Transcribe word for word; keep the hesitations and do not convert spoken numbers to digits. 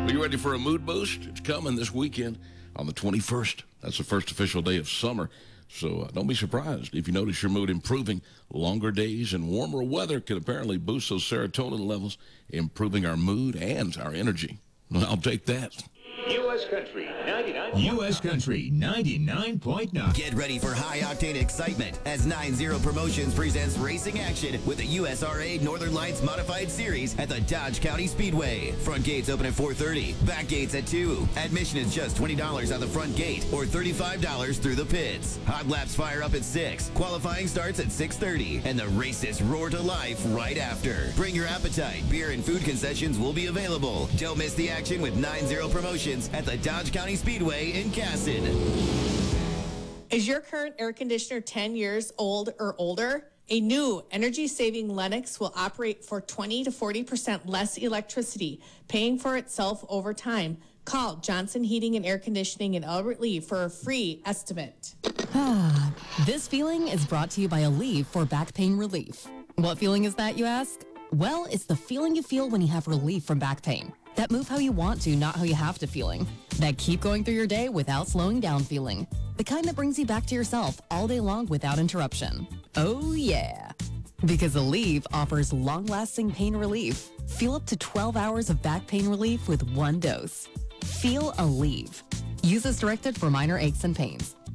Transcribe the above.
Are you ready for a mood boost? It's coming this weekend on the twenty-first. That's the first official day of summer. So uh, don't be surprised if you notice your mood improving. Longer days and warmer weather can apparently boost those serotonin levels, improving our mood and our energy. Well, I'll take that. U S Country ninety-nine. U S Country ninety-nine point nine. Get ready for high-octane excitement as nine zero Promotions presents racing action with the U S R A Northern Lights Modified Series at the Dodge County Speedway. Front gates open at four thirty, back gates at two. Admission is just twenty dollars on the front gate or thirty-five dollars through the pits. Hot laps fire up at six. Qualifying starts at six thirty, and the races roar to life right after. Bring your appetite. Beer and food concessions will be available. Don't miss the action with nine zero Promotions at the Dodge County Speedway in Casson. Is your current air conditioner ten years old or older? A new energy-saving Lennox will operate for twenty to forty percent less electricity, paying for itself over time. Call Johnson Heating and Air Conditioning in Albert Lea for a free estimate. Ah, this feeling is brought to you by Aleve for back pain relief. What feeling is that, you ask? Well, it's the feeling you feel when you have relief from back pain. That move how you want to, not how you have to feeling. That keep going through your day without slowing down feeling. The kind that brings you back to yourself all day long without interruption. Oh yeah. Because Aleve offers long-lasting pain relief. Feel up to twelve hours of back pain relief with one dose. Feel Aleve. Use as directed for minor aches and pains.